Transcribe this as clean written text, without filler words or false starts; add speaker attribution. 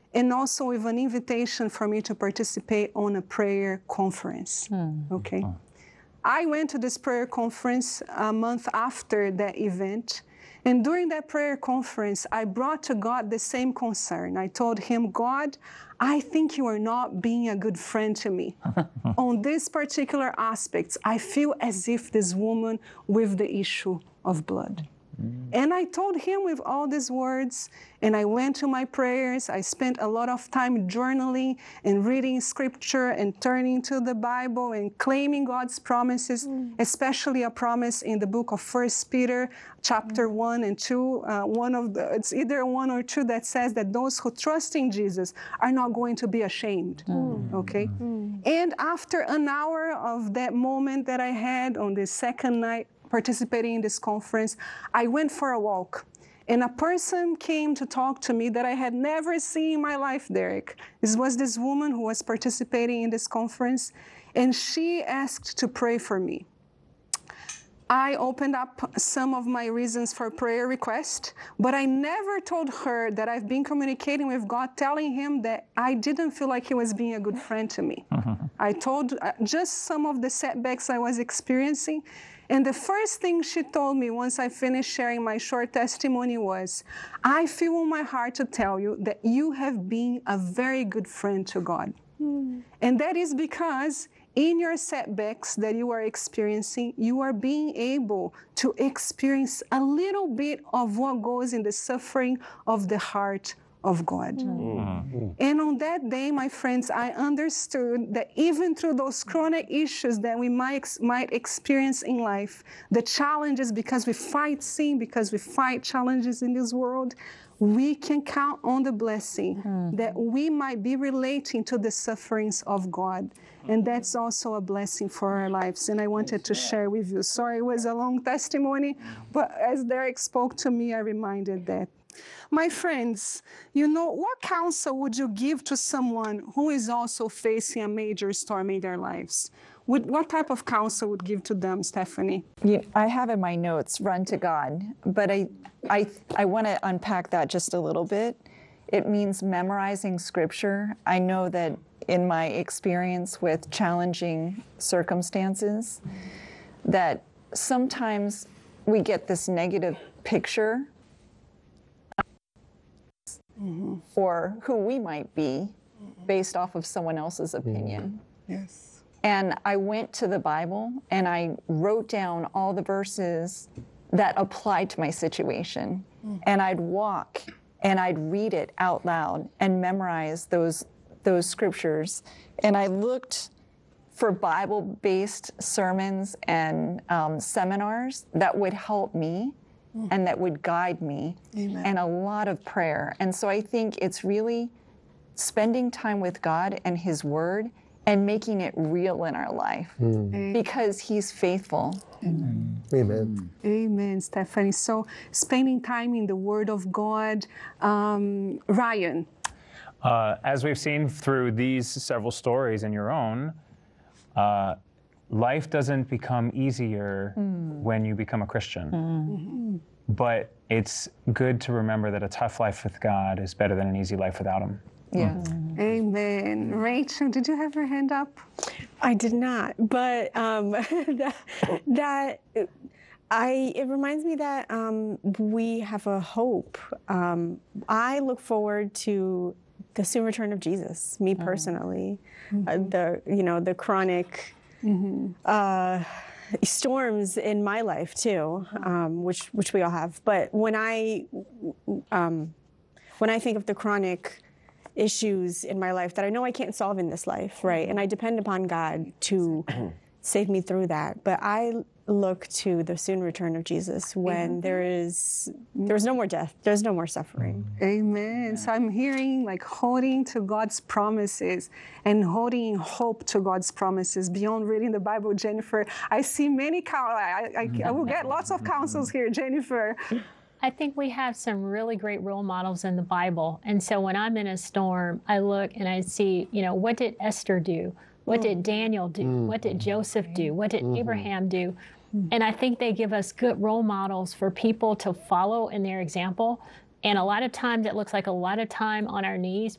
Speaker 1: and also with an invitation for me to participate on a prayer conference. Okay. I went to this prayer conference a month after that event. And during that prayer conference, I brought to God the same concern. I told him, God, I think you are not being a good friend to me. On this particular aspect, I feel as if this woman with the issue of blood. And I told him with all these words, and I went to my prayers. I spent a lot of time journaling and reading scripture and turning to the Bible and claiming God's promises, especially a promise in the book of 1 Peter, chapter 1 and 2. It's either 1 or 2 that says that those who trust in Jesus are not going to be ashamed. Okay? And after an hour of that moment that I had on the second night, participating in this conference, I went for a walk. And a person came to talk to me that I had never seen in my life, Derek. This was this woman who was participating in this conference, and she asked to pray for me. I opened up some of my reasons for prayer request, but I never told her that I've been communicating with God, telling him that I didn't feel like he was being a good friend to me. I told just some of the setbacks I was experiencing. And the first thing she told me once I finished sharing my short testimony was, I feel in my heart to tell you that you have been a very good friend to God. And that is because in your setbacks that you are experiencing, you are being able to experience a little bit of what goes in the suffering of the heart of God. And on that day, my friends, I understood that even through those chronic issues that we might experience in life, the challenges, because we fight sin, because we fight challenges in this world, we can count on the blessing that we might be relating to the sufferings of God. And that's also a blessing for our lives. And I wanted to share with you. Sorry, it was a long testimony, but as Derek spoke to me, I reminded that. My friends, you know, what counsel would you give to someone who is also facing a major storm in their lives? What type of counsel would you give to them, Stephanie?
Speaker 2: Yeah, I have in my notes, run to God, but I want to unpack that just a little bit. It means memorizing scripture. I know that in my experience with challenging circumstances, that sometimes we get this negative picture or who we might be based off of someone else's opinion.
Speaker 1: Yes.
Speaker 2: And I went to the Bible and I wrote down all the verses that applied to my situation. And I'd walk and I'd read it out loud and memorize those scriptures. And I looked for Bible-based sermons and seminars that would help me and that would guide me.
Speaker 1: Amen.
Speaker 2: And a lot of prayer. And so I think it's really spending time with God and His Word and making it real in our life because He's faithful.
Speaker 3: Amen.
Speaker 1: Amen, Stephanie. So spending time in the Word of God. Ryan.
Speaker 4: As we've seen through these several stories and your own, life doesn't become easier when you become a Christian. But it's good to remember that a tough life with God is better than an easy life without Him.
Speaker 2: Yeah.
Speaker 1: Amen. Rachel, did you have your hand up?
Speaker 5: I did not, but it reminds me that we have a hope. I look forward to the soon return of Jesus, me personally. The chronic storms in my life too, which we all have. But when I think of the chronic issues in my life that I know I can't solve in this life, right? And I depend upon God to save me through that. But I look to the soon return of Jesus when there's no more death, there's no more suffering.
Speaker 1: Amen. So I'm hearing like holding to God's promises and holding hope to God's promises beyond reading the Bible. Jennifer, I see many, I will get lots of counsels here, Jennifer.
Speaker 6: I think we have some really great role models in the Bible. And so when I'm in a storm, I look and I see, what did Esther do? What did Daniel do? What did Joseph do? What did Abraham do? And I think they give us good role models for people to follow in their example. And a lot of times it looks like a lot of time on our knees,